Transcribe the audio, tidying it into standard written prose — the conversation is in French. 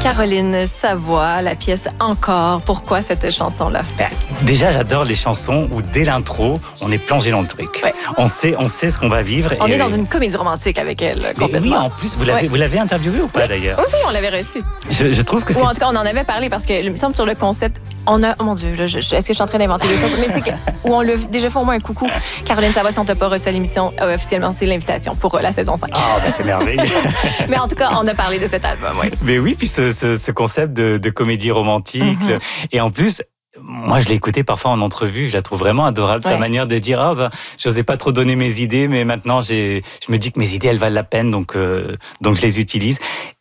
Caroline Savoie, la pièce Encore. Pourquoi cette chanson-là? Déjà, j'adore les chansons où dès l'intro, on est plongé dans le truc. Ouais. On sait ce qu'on va vivre. On est dans une comédie romantique avec elle, complètement. Oui, en plus, vous l'avez interviewée ou pas d'ailleurs? Oui, on l'avait reçue. Je trouve que c'est... Ou en tout cas, on en avait parlé parce que, il me semble, sur le concept, oh mon Dieu, est-ce que je suis en train d'inventer des choses? Mais c'est où on l'a déjà fait au moins un coucou. Caroline Savoie, si on t'a pas reçu à l'émission, officiellement, c'est l'invitation pour la saison 5. Ah, ben c'est merveilleux. Mais en tout cas, on a parlé de cet album, oui. Mais oui, puis ce concept de comédie romantique. Et en plus, moi, je l'ai écouté parfois en entrevue. Je la trouve vraiment adorable, sa manière de dire j'osais pas trop donner mes idées, mais maintenant je me dis que mes idées elles valent la peine, donc je les utilise.